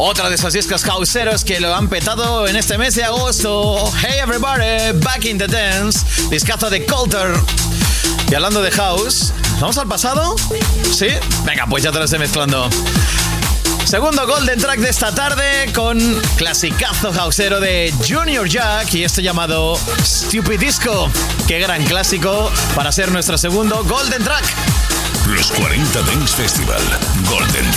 Otra de esos discos houseeros que lo han petado en este mes de agosto. Hey everybody, back in the dance. Discazo de Coulter. Y hablando de house, ¿vamos al pasado? ¿Sí? Venga, pues ya te lo estoy mezclando. Segundo Golden Track de esta tarde con clasicazo houseero de Junior Jack y esto llamado Stupid Disco. Qué gran clásico para ser nuestro segundo Golden Track. Los 40 Dance Festival Golden